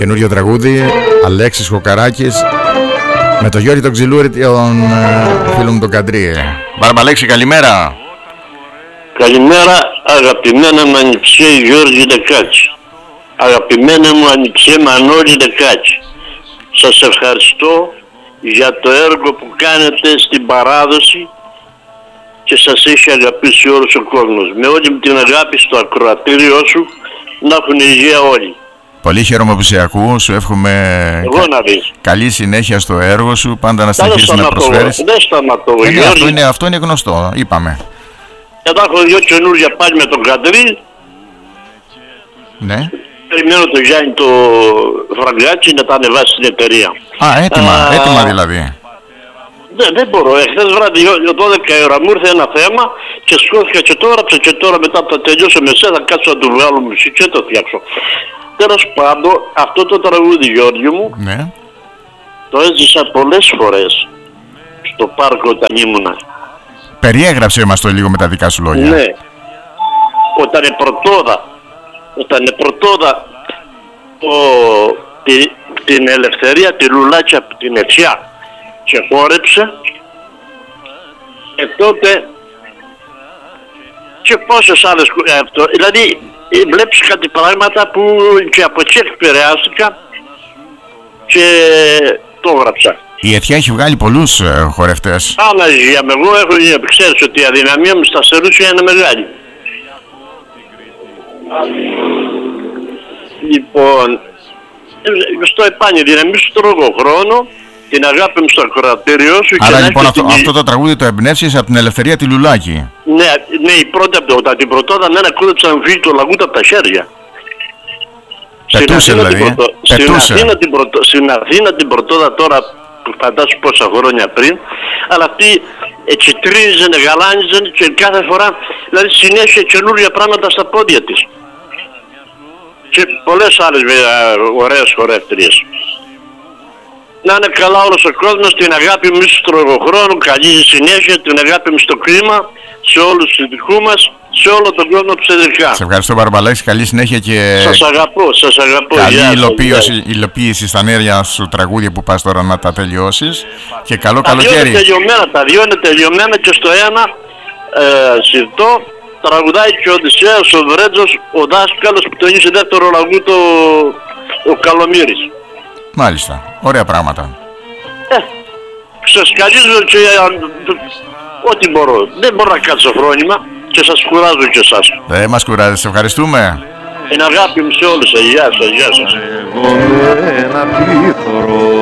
Καινούριο τραγούδι, Αλέξης Χοκαράκης με τον Γιώργη τον Ξυλούρη, τον φίλο μου τον Καντρί. Μπαρμπαλέξη, καλημέρα. Καλημέρα αγαπημένα μου Ανιψέ Γιώργη Λεκάτση. Αγαπημένα μου Ανιψέ Μανώλη Λεκάτση. Σας ευχαριστώ για το έργο που κάνετε στην παράδοση και σας έχει αγαπήσει όλος ο κόσμος. Με όλη μου την αγάπη στο ακροατήριό σου, να έχουν υγεία όλοι. Πολύ χαίρομαι που σε ακούω, σου εύχομαι καλή συνέχεια στο έργο σου, πάντα να συνεχίσεις να προσφέρεις. Δεν σταματώ, αυτό είναι γνωστό, είπαμε. Και θα έχω δύο καινούργια πάλι με τον Καντρί. Ναι. Περιμένω τον Γιάννη το Φραγκάτσι να τα ανεβάσει στην εταιρεία. Έτοιμα δηλαδή. Δεν μπορώ. Χθες βράδυ 12 η ώρα μου ήρθε ένα θέμα και σκόθηκα και το έγραψα και τώρα μετά που θα τελειώσω με εσένα θα κάτσω να του βγάλω μουσική και το φτιάξω. Τέλος πάντων, αυτό το τραγούδι, Γιώργη μου, ναι, το έζησα πολλές φορές στο πάρκο όταν ήμουνα. Περιέγραψε μας το λίγο με τα δικά σου λόγια. Ναι. Όταν πρωτόδα την Ελευθερία τη Λουλάκια από την Ετσιά και χόρεψε και τότε και πόσες άλλες δηλαδή βλέπεις κάτι πράγματα που και από εκεί εκπαιδεύτηκα και το έγραψα. Η Ετσιά έχει βγάλει πολλούς χορευτές. Αναζία με εγώ ξέρεις ότι η αδυναμία μου στα σερούσια είναι μεγάλη. Λοιπόν, στο επάνει δυναμίσου τρόπο χρόνο, την αγάπη μου στο ακροατήριό σου. Άρα και λοιπόν αυτό το τραγούδι το εμπνεύσεις από την Ελευθερία τη Λουλάκη. Ναι, η πρώτη από την πρωτόδα μένα κούδεψαν φύγει το λαγούτα από τα χέρια. Πετούσε δηλαδή. Στην Αθήνα την πρωτόδα τώρα που φαντάσου πόσα χρόνια πριν, αλλά αυτή τσιτρίνιζαν, γαλάνιζαν και κάθε φορά δηλαδή συνέχεια καινούργια πράγματα στα πόδια της. Και πολλές άλλες ωραίες χορεύτριες. Να είναι καλά όλος ο κόσμος, την αγάπη μου στο τρογοχρόνο, καλή συνέχεια, την αγάπη μου στο κλίμα, σε όλους τους δικούς μας, σε όλο τον κόσμο ψεδρικά. Σε ευχαριστώ Μπαρμπαλέξη, καλή συνέχεια και σας αγαπώ. Καλή υλοποίηση στα νέα σου τραγούδια που πας τώρα να τα τελειώσεις και καλό καλοκαίρι. Τα δύο είναι τελειωμένα και στο ένα συζητώ. Τραγουδάει και ο Οδυσσέας, ο Βρέτζος, ο δάσκαλος που το είχε δεύτερο λαγού ο Καλομύρης. Μάλιστα, ωραία πράγματα. Ξεσκαλίζω και ό,τι μπορώ. Δεν μπορώ να κάτσω φρόνημα και σας κουράζω και εσάς. Δεν μας κουράζεις, σε ευχαριστούμε. Την αγάπη μου σε όλους, γεια σας. Ένα πλήθωρο